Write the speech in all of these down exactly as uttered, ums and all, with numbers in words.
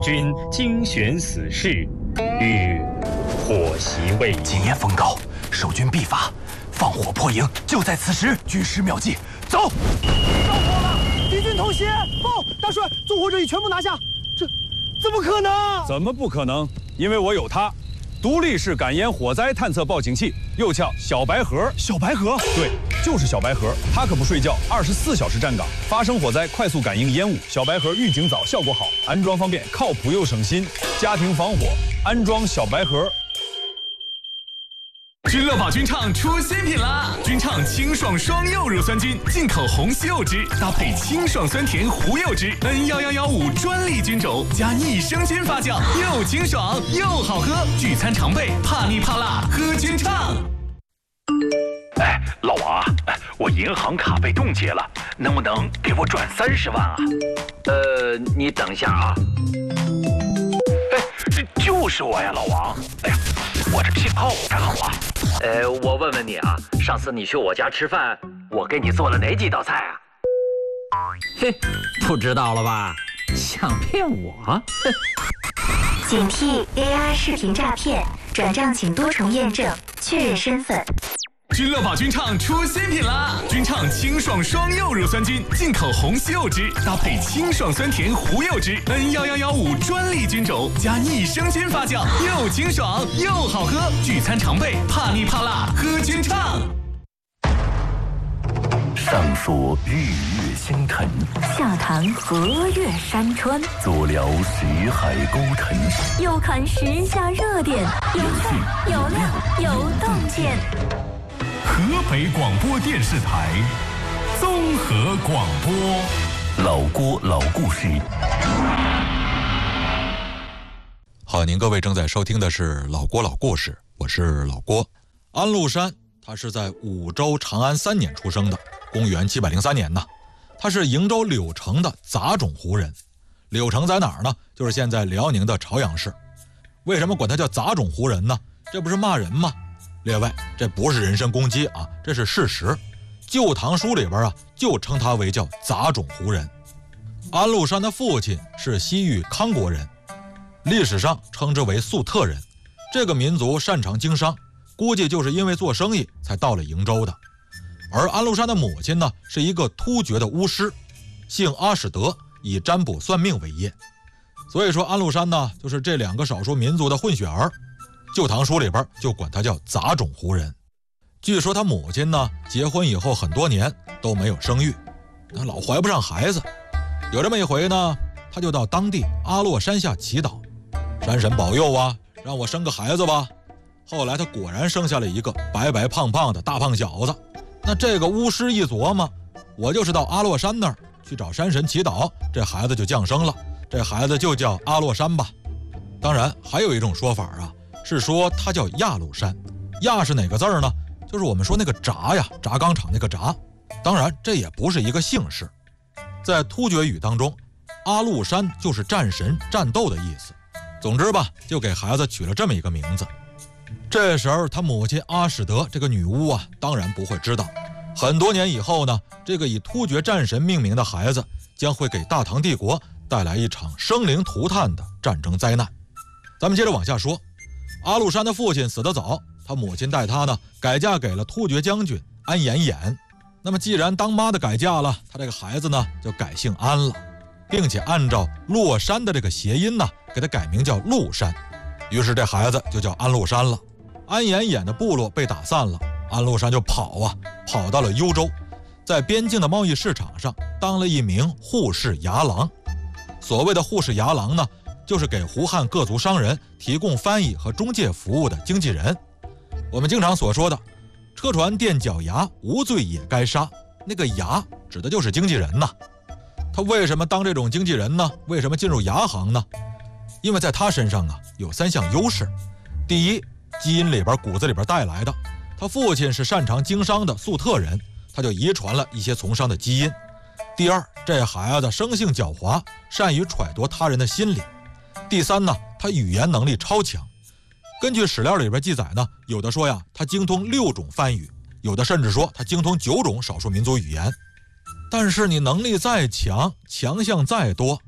君精选死士，欲火袭魏。 今夜风高，守军必发，放火破营，就在此时。军师妙计，走！ 着火了！敌军偷袭！报，大帅，纵火者已全部拿下。这怎么可能？ 怎么不可能？因为我有它。 独立式感烟火灾探测报警器，又叫小白盒。 小白盒， 对，就是小白盒。它可不睡觉，二十四小时站岗，发生火灾快速感应烟雾。小白盒预警早，效果好，安装方便，靠谱又省心。家庭防火，安装小白盒。 君乐宝君畅出新品啦！君畅清爽双柚乳酸菌，进口红西柚汁，搭配清爽酸甜胡柚汁 ，N 一一一五专利菌种，加益生菌发酵，又清爽又好喝。聚餐常备，怕腻怕辣，喝君畅。 哎，老王啊，我银行卡被冻结了，能不能给我转三十万啊？ 呃，你等一下啊。 哎，这就是我呀，老王。哎呀，我这信号不太好啊。 呃，我问问你啊，上次你去我家吃饭，我给你做了哪几道菜啊？嘿，不知道了吧？想骗我？ 警惕 A I 视频诈骗，转账请多重验证，确认身份。 君乐宝君畅出新品啦！君畅清爽双柚乳酸菌，进口红西柚汁，搭配清爽酸甜胡柚汁 ，N 一一一五专利菌种，加益生菌发酵，又清爽又好喝。聚餐常备，怕腻怕辣，喝君畅。 上说日月星辰， 下谈河岳山川， 左聊识海沟沉， 右看时下热点，有趣有料有洞见。 河北广播电视台综合广播， 老郭老故事。 好，您各位正在收听的是老郭老故事，我是老郭。安禄山他是在武周长安三年出生的，公元七百零三年呢。他是瀛州柳城的杂种胡人。柳城在哪儿呢？就是现在辽宁的朝阳市。为什么管他叫杂种胡人呢？这不是骂人吗？ 列位，这不是人身攻击啊，这是事实。《旧唐书》里边啊，就称他为叫杂种胡人。安禄山的父亲是西域康国人，历史上称之为粟特人。这个民族擅长经商，估计就是因为做生意才到了瀛州的。而安禄山的母亲呢，是一个突厥的巫师，姓阿史德，以占卜算命为业。所以说，安禄山呢，就是这两个少数民族的混血儿。 《旧唐书》里边就管他叫杂种胡人。据说他母亲呢，结婚以后很多年都没有生育，那老怀不上孩子。有这么一回呢，他就到当地阿洛山下祈祷，山神保佑啊，让我生个孩子吧。后来他果然生下了一个白白胖胖的大胖小子。那这个巫师一琢磨，我就是到阿洛山那儿去找山神祈祷，这孩子就降生了，这孩子就叫阿洛山吧。当然，还有一种说法啊。 是说他叫亚禄山，亚是哪个字儿呢？就是我们说那个闸呀，轧钢厂那个闸。当然，这也不是一个姓氏，在突厥语当中，阿禄山就是战神、战斗的意思。总之吧，就给孩子取了这么一个名字。这时候，他母亲阿史德这个女巫啊，当然不会知道，很多年以后呢，这个以突厥战神命名的孩子将会给大唐帝国带来一场生灵涂炭的战争灾难。咱们接着往下说。 阿禄山的父亲死得早，他母亲带他呢改嫁给了突厥将军安延衍。那么既然当妈的改嫁了，他这个孩子呢就改姓安了，并且按照洛山的这个谐音呢，给他改名叫禄山。于是这孩子就叫安禄山了。安延衍的部落被打散了，安禄山就跑啊，跑到了幽州，在边境的贸易市场上当了一名护士牙郎。所谓的护士牙郎呢， 就是给胡汉各族商人提供翻译和中介服务的经纪人。我们经常所说的“车船垫脚牙，无罪也该杀”，那个牙指的就是经纪人呐。他为什么当这种经纪人呢？为什么进入牙行呢？因为在他身上啊有三项优势。第一，基因里边骨子里边带来的，他父亲是擅长经商的粟特人，他就遗传了一些从商的基因。第二，这孩子生性狡猾，善于揣度他人的心理。 第三呢，他语言能力超强。根据史料里边记载呢，有的说呀，他精通六种番语，有的甚至说他精通九种少数民族语言。但是你能力再强，强项再多，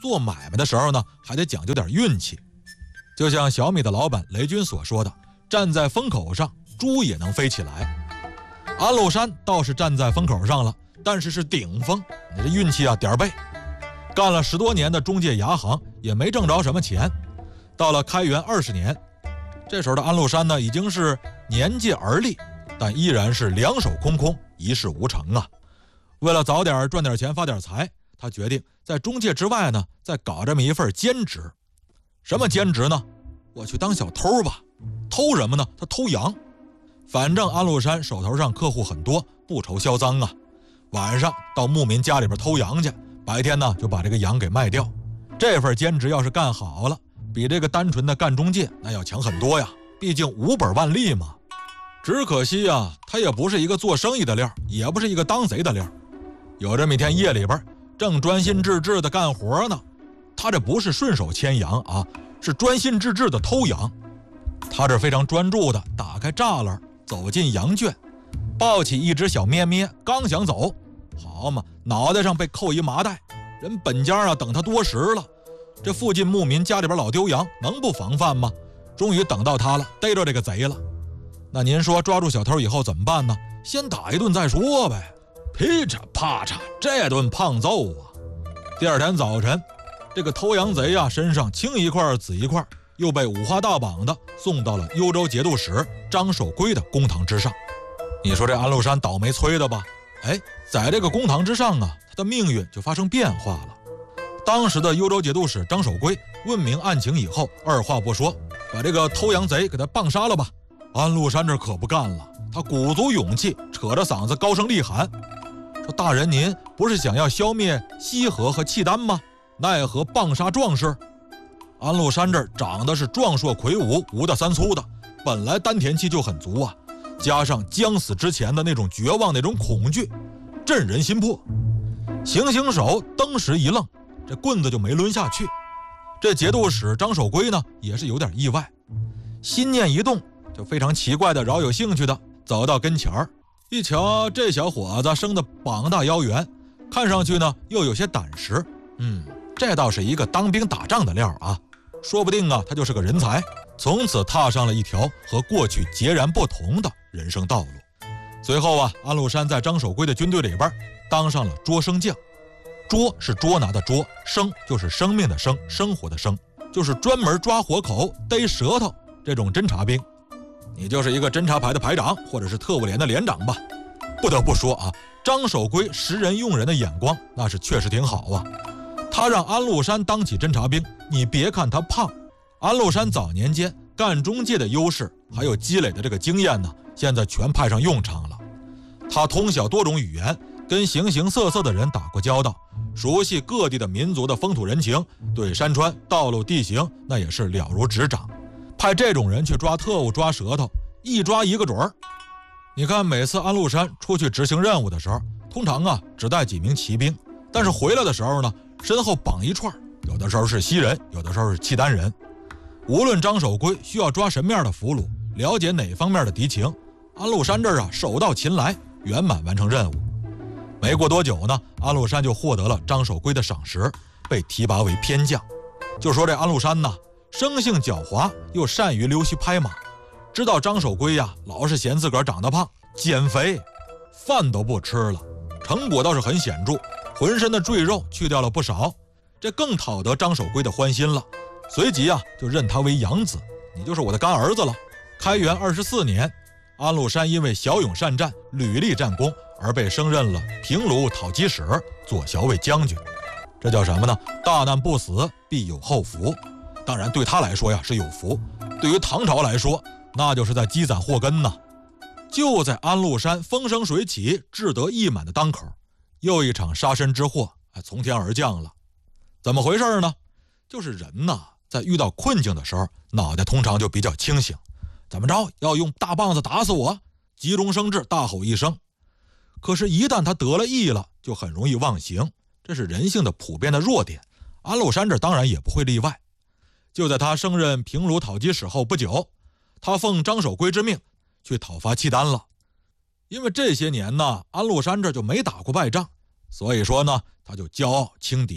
做买卖的时候呢，还得讲究点运气。就像小米的老板雷军所说的，站在风口上，猪也能飞起来。安禄山倒是站在风口上了，但是是顶峰，你这运气啊点背。干了十多年的中介牙行，也没挣着什么钱。到了开元二十年，这时候的安禄山呢，已经是年届而立，但依然是两手空空，一事无成啊。为了早点赚点钱发点财，他决定在中介之外呢，再搞这么一份兼职。什么兼职呢？我去当小偷吧。偷什么呢？他偷羊。反正安禄山手头上客户很多，不愁销赃啊。晚上到牧民家里边偷羊去，白天呢就把这个羊给卖掉。这份兼职要是干好了，比这个单纯的干中介那要强很多呀，毕竟无本万利嘛。只可惜啊，他也不是一个做生意的料，也不是一个当贼的料。有这么一天夜里边，正专心致志的干活呢，他这不是顺手牵羊啊，是专心致志的偷羊。他这非常专注的打开栅栏，走进羊圈，抱起一只小咩咩，刚想走，好嘛，脑袋上被扣一麻袋。人本家啊等他多时了，这附近牧民家里边老丢羊，能不防范吗？终于等到他了，逮着这个贼了。那您说抓住小偷以后怎么办呢？先打一顿再说呗。噼嚓啪嚓，这顿胖揍啊！第二天早晨，这个偷羊贼啊身上青一块紫一块，又被五花大绑的送到了幽州节度使张守珪的公堂之上。你说这安禄山倒霉催的吧？哎，在这个公堂之上啊，他的命运就发生变化了。当时的幽州节度使张守珪问明案情以后，二话不说，把这个偷羊贼给他棒杀了吧。安禄山这可不干了，他鼓足勇气，扯着嗓子高声厉喊，说大人您不是想要消灭西河和契丹吗？奈何棒杀壮士？安禄山这儿长得是壮硕魁梧，五大三粗的，本来丹田气就很足啊，加上将死之前的那种绝望，那种恐惧，震人心魄。行刑手登时一愣，这棍子就没抡下去。这节度使张守珪呢，也是有点意外，心念一动，就非常奇怪的饶有兴趣的走到跟前儿，一瞧这小伙子生得膀大腰圆，看上去呢又有些胆识，嗯，这倒是一个当兵打仗的料啊，说不定啊他就是个人才。从此踏上了一条和过去截然不同的人生道路。随后啊，安禄山在张守珪的军队里边当上了捉生将。捉是捉拿的捉，生就是生命的生，生活的生，就是专门抓活口逮舌头这种侦察兵。你就是一个侦察排的排长，或者是特务连的连长吧。不得不说啊，张守珪识人用人的眼光那是确实挺好啊。他让安禄山当起侦察兵，你别看他胖，安禄山早年间干中介的优势还有积累的这个经验呢，现在全派上用场了。他通晓多种语言，跟形形色色的人打过交道，熟悉各地的民族的风土人情，对山川道路地形那也是了如指掌。派这种人去抓特务抓舌头，一抓一个准儿。你看每次安禄山出去执行任务的时候，通常啊只带几名骑兵，但是回来的时候呢，身后绑一串，有的时候是西人，有的时候是契丹人。无论张守珪需要抓什么样的俘虏，了解哪方面的敌情，安禄山这儿啊手到擒来，圆满完成任务。没过多久呢，安禄山就获得了张守珪的赏识，被提拔为偏将。就说这安禄山呐，生性狡猾，又善于溜须拍马，知道张守珪呀老是嫌自个儿长得胖，减肥，饭都不吃了，成果倒是很显著，浑身的赘肉去掉了不少，这更讨得张守珪的欢心了。随即啊就认他为养子，你就是我的干儿子了。开元二十四年，安禄山因为骁勇善战，屡立战功，而被升任了平卢讨击使、左骁卫将军。这叫什么呢？大难不死，必有后福。当然对他来说呀是有福，对于唐朝来说那就是在积攒祸根呢。就在安禄山风生水起、志得意满的当口，又一场杀身之祸从天而降了。怎么回事呢？就是人呐，在遇到困境的时候，脑袋通常就比较清醒。怎么着？要用大棒子打死我？急中生智，大吼一声。可是，一旦他得了意了，就很容易忘形，这是人性的普遍的弱点。安禄山这当然也不会例外。就在他升任平卢讨击使后不久，他奉张守珪之命去讨伐契丹了。因为这些年呢，安禄山这就没打过败仗，所以说呢，他就骄傲轻敌，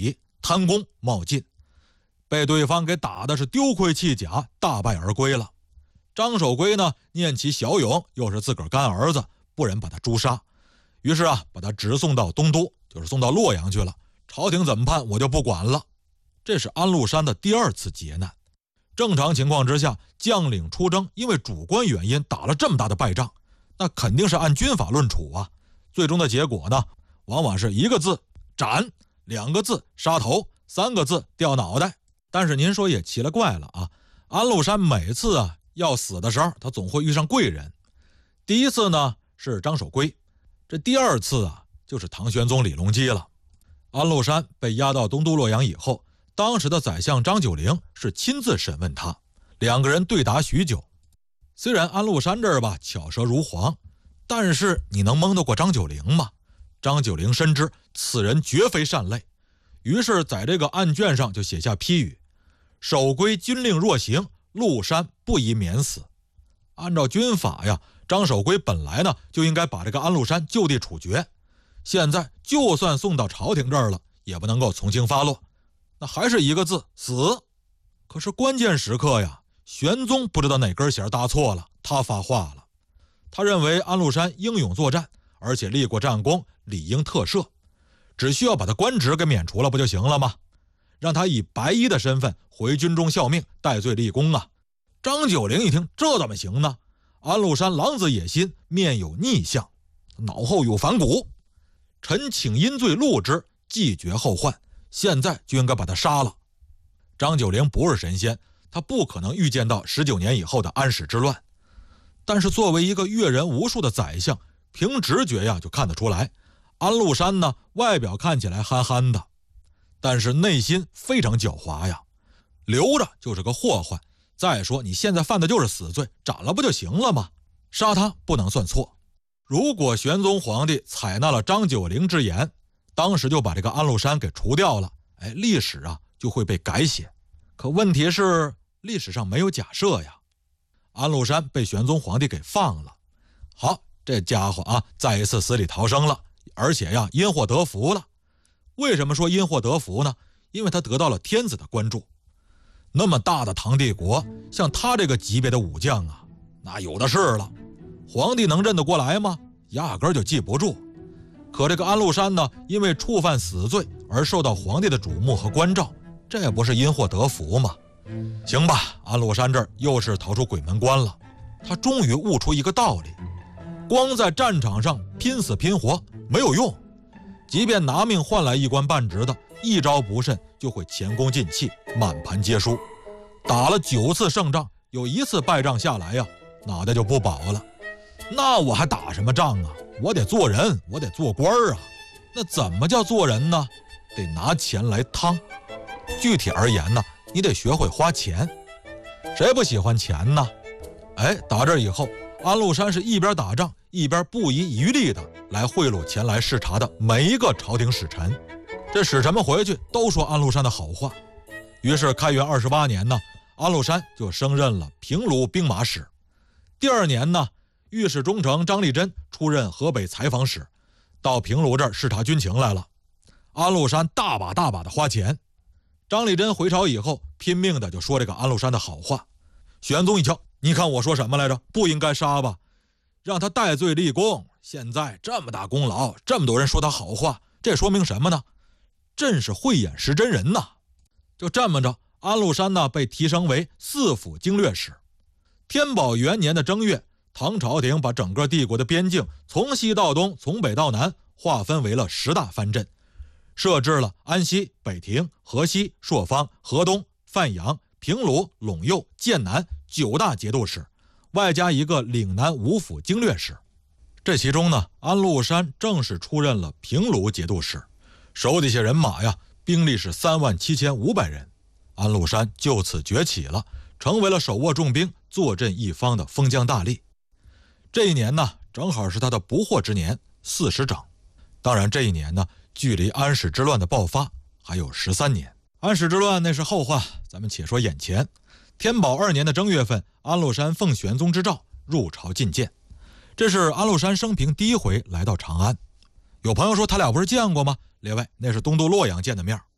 贪功冒进，被对方给打的是丢盔弃甲，大败而归了。张守珪呢，念其骁勇，又是自个儿干儿子，不忍把他诛杀，于是啊，把他直送到东都，就是送到洛阳去了。朝廷怎么判，我就不管了。这是安禄山的第二次劫难。正常情况之下，将领出征，因为主观原因打了这么大的败仗，那肯定是按军法论处啊。最终的结果呢，往往是一个字斩，两个字杀头，三个字掉脑袋。但是您说也奇了怪了啊，安禄山每次啊要死的时候，他总会遇上贵人。第一次呢是张守珪，这第二次啊就是唐玄宗李隆基了。安禄山被押到东都洛阳以后，当时的宰相张九龄是亲自审问他，两个人对答许久。虽然安禄山这儿吧巧舌如簧，但是你能蒙得过张九龄吗？张九龄深知此人绝非善类，于是在这个案卷上就写下批语：守珪军令若行，禄山不宜免死。按照军法呀，张守珪本来呢就应该把这个安禄山就地处决，现在就算送到朝廷这儿了，也不能够从轻发落，那还是一个字死。可是关键时刻呀，玄宗不知道哪根弦搭错了，他发话了。他认为安禄山英勇作战，而且立过战功，理应特赦，只需要把他官职给免除了不就行了吗？让他以白衣的身份回军中效命，戴罪立功啊。张九龄一听，这怎么行呢？安禄山狼子野心，面有逆相，脑后有反骨，臣请因罪戮之，既绝后患，现在就应该把他杀了。张九龄不是神仙，他不可能预见到十九年以后的安史之乱，但是作为一个阅人无数的宰相，凭直觉呀就看得出来，安禄山呢外表看起来憨憨的，但是内心非常狡猾呀，留着就是个祸患。再说你现在犯的就是死罪，斩了不就行了吗？杀他不能算错。如果玄宗皇帝采纳了张九龄之言，当时就把这个安禄山给除掉了，哎，历史啊就会被改写。可问题是历史上没有假设呀。安禄山被玄宗皇帝给放了，好，这家伙啊再一次死里逃生了，而且呀因祸得福了。为什么说因祸得福呢？因为他得到了天子的关注。那么大的唐帝国，像他这个级别的武将啊，那有的是了。皇帝能认得过来吗？压根儿就记不住。可这个安禄山呢，因为触犯死罪而受到皇帝的瞩目和关照，这也不是因祸得福吗？行吧，安禄山这儿又是逃出鬼门关了。他终于悟出一个道理，光在战场上拼死拼活没有用，即便拿命换来一官半职的，一招不慎就会前功尽弃，满盘皆输。打了九次胜仗，有一次败仗下来呀，脑袋就不保了。那我还打什么仗啊？我得做人，我得做官啊。那怎么叫做人呢？得拿钱来趟。具体而言呢，你得学会花钱。谁不喜欢钱呢？哎，打这以后，安禄山是一边打仗一边不遗余力的来贿赂前来视察的每一个朝廷使臣。这使臣们回去都说安禄山的好话。于是开元二十八年呢，安禄山就升任了平卢兵马使。第二年呢，御史中丞张立珍出任河北采访使，到平卢这儿视察军情来了。安禄山大把大把的花钱。张立珍回朝以后，拼命的就说这个安禄山的好话。玄宗一瞧，你看我说什么来着？不应该杀吧？让他戴罪立功，现在这么大功劳，这么多人说他好话，这说明什么呢？朕是慧眼识真人呐。就这么着，安禄山呢被提升为四府经略使。天宝元年的正月，唐朝廷把整个帝国的边境从西到东，从北到南划分为了十大藩镇，设置了安西、北庭、河西、朔方、河东、范阳、平卢、陇右、剑南九大节度使，外加一个岭南五府经略使。这其中呢，安禄山正式出任了平卢节度使，手底下人马呀，兵力是三万七千五百人。安禄山就此崛起了，成为了手握重兵、坐镇一方的封疆大吏。这一年呢，正好是他的不惑之年，四十整。当然，这一年呢，距离安史之乱的爆发还有十三年。安史之乱那是后话，咱们且说眼前。天宝二年的正月份，安禄山奉玄宗之诏入朝觐见，这是安禄山生平第一回来到长安。有朋友说他俩不是见过吗？列位，那是东都洛阳见的面。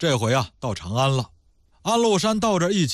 这回啊到长安了。安禄山到这一